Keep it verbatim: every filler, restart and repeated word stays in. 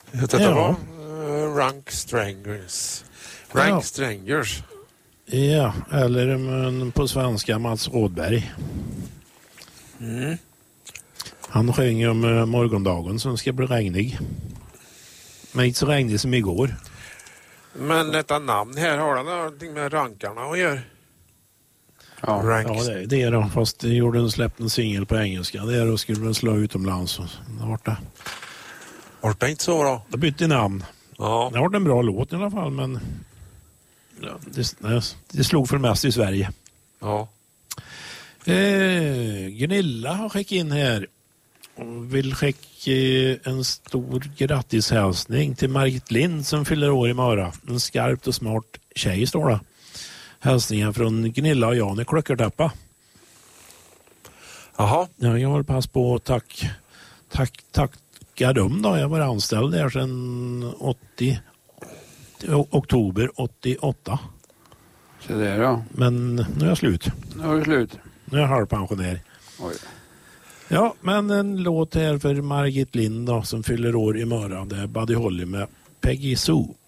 Detta Ja. var uh, Rank Strangers. Rank Ja. Strangers. Ja, eller men, på svenska Mats Rådberg. Mm. Han sjöng om uh, morgondagen som ska bli regnig. Men inte så regnig som igår. Men detta namn här, har det någonting med rankarna att göra? Ja, Rank. Ja, det, det är då. Fast det gjorde en släppt en singel på engelska. Det är då skulle den slå utomlands. Och det var det. Var det inte så då? Det bytte namn. Ja. Det var en bra låt i alla fall, men ja, det, det slog för mest i Sverige. Ja. Eh, Gunilla har skickat in här och vill skicka en stor grattishälsning till Margit Lind som fyller år imorgon. En skarpt och smart tjej står det. Hälsningen från Gunilla och Jan i Klöckertappa. Jaha. Ja, jag har pass på tack tack tacka dem då. Jag var anställd där sedan åttio oktober åttioåtta. Så det är då. Men nu är jag slut. Nu är det slut. Nu är jag halvpensionär. Oj. Ja, men en låt här för Margit Lind då, som fyller år imorgon. Det är Buddy Holly med Peggy Sue.